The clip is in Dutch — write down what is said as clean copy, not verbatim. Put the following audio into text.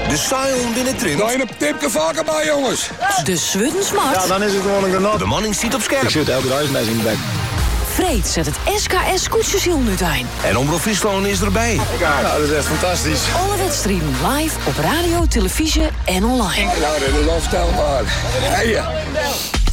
De Sion binnen Trint. Nou, een tipje vaker bij, jongens. De Swuddensmart. Ja, dan is het gewoon een genot. De manning ziet op scherp. Ik zit elke huismes in de bek. Freed zet het SKS koetjeshielnut aan. En Omroep Friesland is erbij. Ja, dat is echt fantastisch. Alle wedstrijden live op radio, televisie en online. Nou, dat is onvoorstelbaar. Hey,